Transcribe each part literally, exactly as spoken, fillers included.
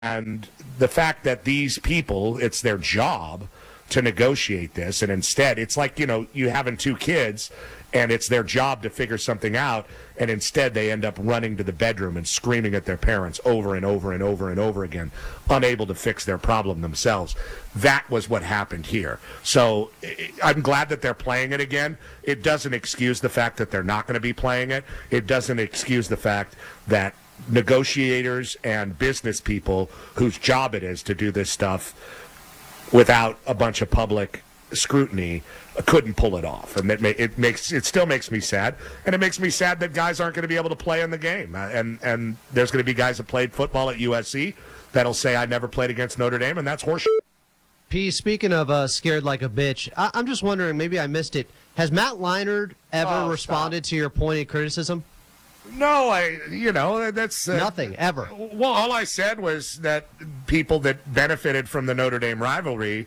And the fact that these people, it's their job to negotiate this, and instead it's like, you know, you having two kids and it's their job to figure something out, and instead they end up running to the bedroom and screaming at their parents over and over and over and over again, unable to fix their problem themselves. That was what happened here. So I'm glad that they're playing it again. It doesn't excuse the fact that they're not going to be playing it. It doesn't excuse the fact that negotiators and business people whose job it is to do this stuff without a bunch of public scrutiny couldn't pull it off, and it, it makes it still makes me sad, and it makes me sad that guys aren't going to be able to play in the game, uh, and and there's going to be guys that played football at U S C that'll say I never played against Notre Dame, and that's horseshit. P, speaking of uh, scared like a bitch, I- I'm just wondering, maybe I missed it. Has Matt Leinart ever oh, responded stop. to your pointed criticism? No, I, you know, that's... Uh, Nothing, ever. Well, all I said was that people that benefited from the Notre Dame rivalry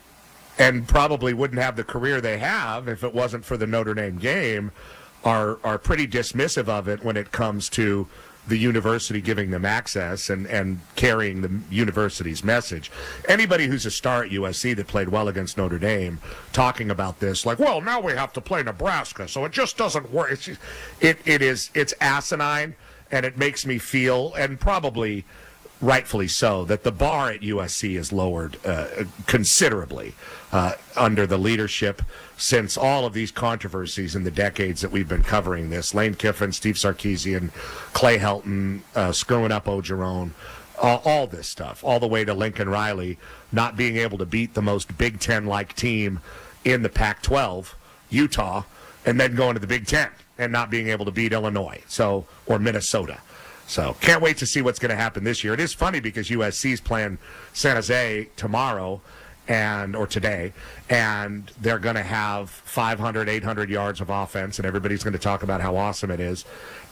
and probably wouldn't have the career they have if it wasn't for the Notre Dame game are are pretty dismissive of it when it comes to the university giving them access and, and carrying the university's message. Anybody who's a star at U S C that played well against Notre Dame talking about this, like, well, now we have to play Nebraska, so it just doesn't work. It's just, it, it is, it's asinine, and it makes me feel, and probably rightfully so, that the bar at U S C is lowered uh, considerably uh, under the leadership since all of these controversies in the decades that we've been covering this. Lane Kiffin, Steve Sarkisian, Clay Helton, uh, screwing up Ogeron, uh, all this stuff, all the way to Lincoln Riley not being able to beat the most Big Ten-like team in the Pac twelve, Utah, and then going to the Big Ten and not being able to beat Illinois, so or Minnesota. So can't wait to see what's going to happen this year. It is funny because U S C is playing San Jose tomorrow and or today, and they're going to have five hundred, eight hundred yards of offense, and everybody's going to talk about how awesome it is.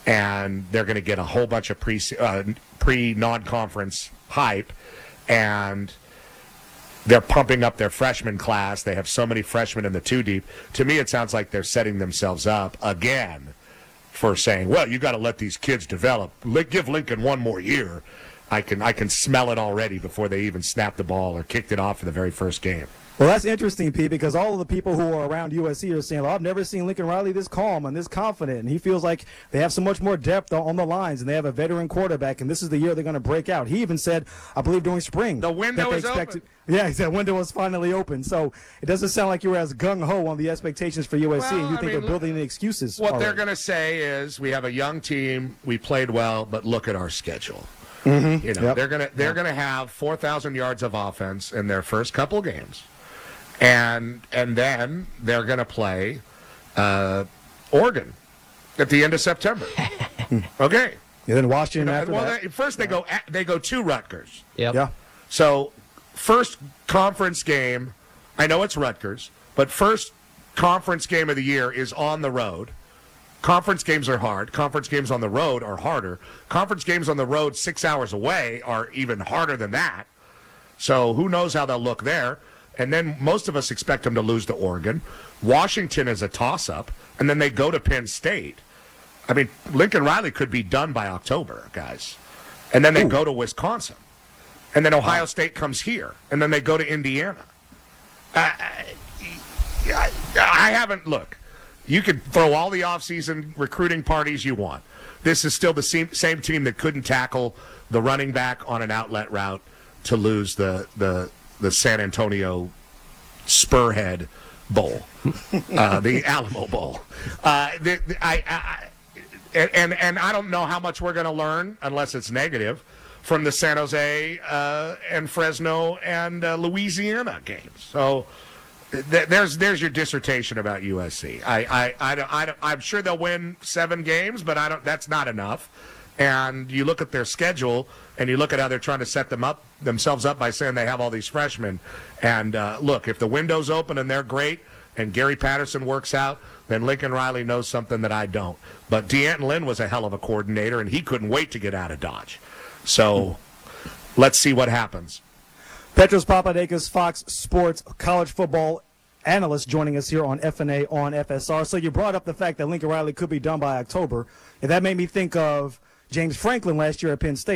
And they're going to get a whole bunch of pre, uh, pre non-conference hype, and they're pumping up their freshman class. They have so many freshmen in the two deep. To me, it sounds like they're setting themselves up again for saying, well, you got to let these kids develop. Give Lincoln one more year. I can I can smell it already before they even snapped the ball or kicked it off for the very first game. Well, that's interesting, Pete, because all of the people who are around U S C are saying, well, I've never seen Lincoln Riley this calm and this confident. And he feels like they have so much more depth on the lines, and they have a veteran quarterback, and this is the year they're going to break out. He even said, I believe during spring. The window is open. Yeah, he said window was finally open. So it doesn't sound like you were as gung-ho on the expectations for U S C, well, and you I think mean, they're building the excuses. What already. they're going to say is, we have a young team, we played well, but look at our schedule. Mm-hmm. You know, yep. they're gonna they're yep. gonna have four thousand yards of offense in their first couple games, and and then they're gonna play uh, Oregon at the end of September. Okay. And then Washington You know, after well, that. They, first they go at, they go to Rutgers. Yep. Yeah. So first conference game, I know it's Rutgers, but first conference game of the year is on the road. Conference games are hard. Conference games on the road are harder. Conference games on the road six hours away are even harder than that. So who knows how they'll look there. And then most of us expect them to lose to Oregon. Washington is a toss-up. And then they go to Penn State. I mean, Lincoln Riley could be done by October, guys. And then they Ooh. go to Wisconsin. And then Ohio State comes here. And then they go to Indiana. Uh, I, I haven't, look. You could throw all the offseason recruiting parties you want. This is still the same, same team that couldn't tackle the running back on an outlet route to lose the the, the San Antonio Spurhead Bowl, uh, the Alamo Bowl. Uh, the, the, I, I, and, and I don't know how much we're going to learn, unless it's negative, from the San Jose uh, and Fresno and uh, Louisiana games. So There's there's your dissertation about U S C. I, I, I, don't, I don't, I'm sure they'll win seven games, but I don't. That's not enough. And you look at their schedule, and you look at how they're trying to set them up themselves up by saying they have all these freshmen. And uh, look, if the window's open and they're great, and Gary Patterson works out, then Lincoln Riley knows something that I don't. But D'Anton Lynn was a hell of a coordinator, and he couldn't wait to get out of Dodge. So let's see what happens. Petros Papadakis, Fox Sports college football analyst, joining us here on F N A on F S R. So you brought up the fact that Lincoln Riley could be done by October, and that made me think of James Franklin last year at Penn State,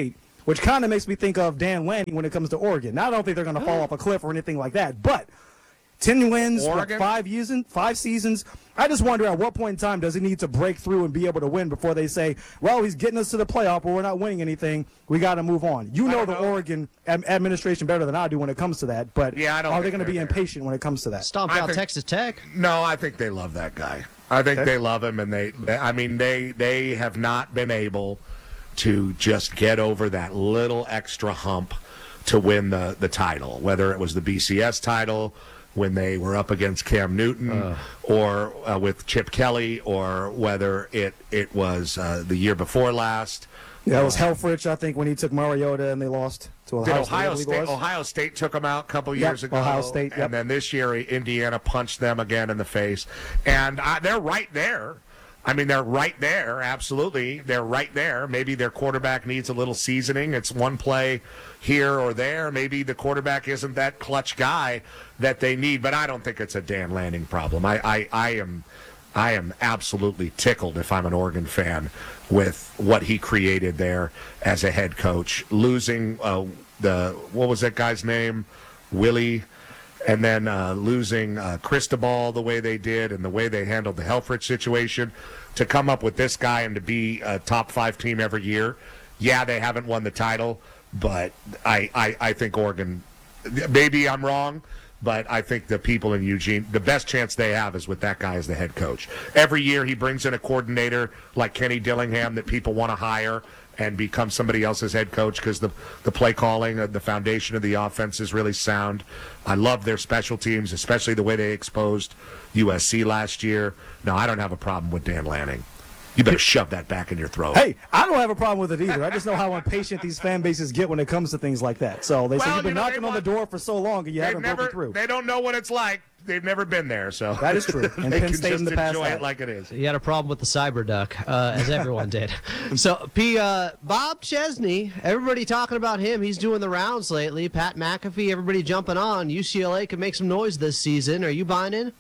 which kind of makes me think of Dan Lanning when it comes to Oregon. Now, I don't think they're going to fall off a cliff or anything like that, but ten wins, what, five seasons, five seasons. I just wonder at what point in time does he need to break through and be able to win before they say, well, he's getting us to the playoff, but we're not winning anything. We got to move on. You know the know. Oregon ad- administration better than I do when it comes to that, but yeah, I don't are they going to be there. impatient when it comes to that? Stomp I out think, Texas Tech. No, I think they love that guy. I think Okay. they love him, and they, they, I mean, they, they have not been able to just get over that little extra hump to win the, the title, whether it was the B C S title, when they were up against Cam Newton uh. or uh, with Chip Kelly, or whether it, it was uh, the year before last. Yeah, it was Helfrich, I think, when he took Mariota and they lost to Ohio, Did Ohio State. State Ohio State took them out a couple yep, years ago. Ohio State, yep. And then this year, Indiana punched them again in the face. And I, they're right there. I mean, they're right there, absolutely. They're right there. Maybe their quarterback needs a little seasoning. It's one play here or there. Maybe the quarterback isn't that clutch guy that they need, but I don't think it's a Dan Lanning problem. I, I, I am I am absolutely tickled, if I'm an Oregon fan, with what he created there as a head coach. Losing uh, the, what was that guy's name? Willie. And then uh, losing uh, Cristobal the way they did and the way they handled the Helfrich situation, to come up with this guy and to be a top five team every year. Yeah, they haven't won the title, but I, I, I think Oregon, maybe I'm wrong, but I think the people in Eugene, the best chance they have is with that guy as the head coach. Every year he brings in a coordinator like Kenny Dillingham that people want to hire and become somebody else's head coach because the, the play calling, uh, the foundation of the offense is really sound. I love their special teams, especially the way they exposed U S C last year. No, I don't have a problem with Dan Lanning. You better shove that back in your throat. Hey, I don't have a problem with it either. I just know how impatient these fan bases get when it comes to things like that. So they well, say you've been you know, knocking on the door for so long and you haven't never, broken through. They don't know what it's like. They've never been there, so that is true. And they Penn can State just in the past enjoy had. it like it is. You had a problem with the Cyberduck, uh, as everyone did. So, P, uh, Bob Chesney, everybody talking about him. He's doing the rounds lately. Pat McAfee, everybody jumping on. U C L A could make some noise this season. Are you buying in?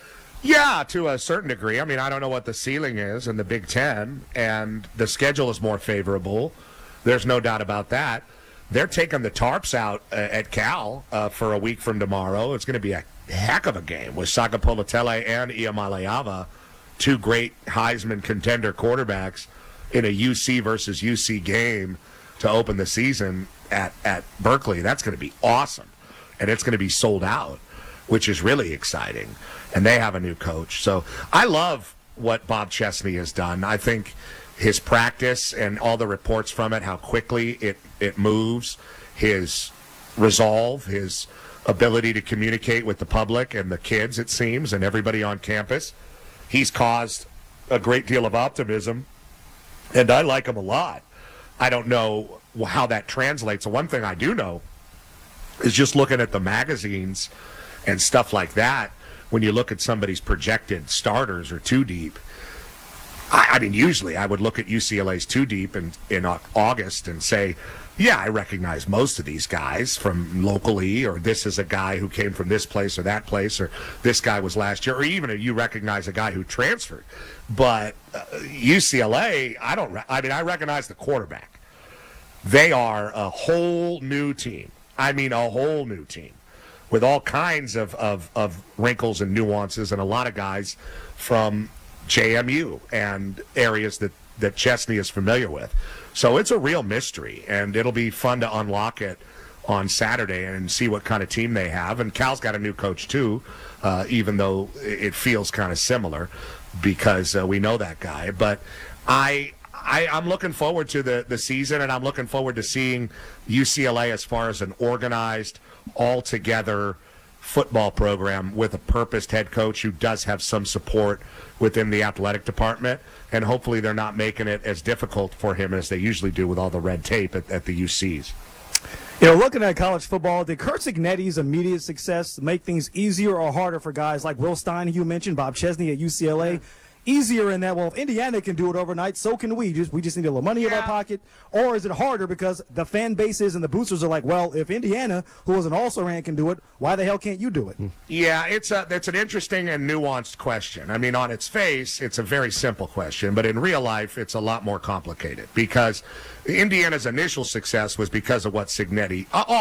Yeah, to a certain degree. I mean, I don't know what the ceiling is in the Big Ten, and the schedule is more favorable. There's no doubt about that. They're taking the tarps out uh, at Cal uh, for a week from tomorrow. It's going to be a heck of a game with Sakapolatele and Iamaleava, two great Heisman contender quarterbacks, in a U C versus U C game to open the season at, at Berkeley. That's going to be awesome, and it's going to be sold out, which is really exciting. And they have a new coach. So I love what Bob Chesney has done. I think his practice and all the reports from it, how quickly it, it moves, his resolve, his ability to communicate with the public and the kids, it seems, and everybody on campus. He's caused a great deal of optimism, and I like him a lot. I don't know how that translates. One thing I do know is just looking at the magazines and stuff like that, when you look at somebody's projected starters or two deep, I, I mean, usually I would look at U C L A's two deep in, in August and say, yeah, I recognize most of these guys from locally, or this is a guy who came from this place or that place, or this guy was last year, or even if you recognize a guy who transferred. But uh, U C L A, I don't, re- I mean, I recognize the quarterback. They are a whole new team. I mean, a whole new team, with all kinds of, of, of wrinkles and nuances, and a lot of guys from J M U and areas that, that Chesney is familiar with. So it's a real mystery, and it'll be fun to unlock it on Saturday and see what kind of team they have. And Cal's got a new coach, too, uh, even though it feels kind of similar because uh, we know that guy. But I... I, I'm looking forward to the, the season, and I'm looking forward to seeing U C L A as far as an organized, all-together football program with a purposed head coach who does have some support within the athletic department, and hopefully they're not making it as difficult for him as they usually do with all the red tape at, at the U Cs. You know, looking at college football, did Kurt Cignetti's immediate success make things easier or harder for guys like Will Stein, who you mentioned, Bob Chesney at U C L A? easier in that, well, if Indiana can do it overnight, so can we. Just we just need a little money in Yeah. our pocket. Or is it harder because the fan bases and the boosters are like, well, if Indiana, who is an also-ran, can do it, why the hell can't you do it? Yeah, it's a it's an interesting and nuanced question. I mean, on its face, it's a very simple question, but in real life, it's a lot more complicated because Indiana's initial success was because of what Signetti.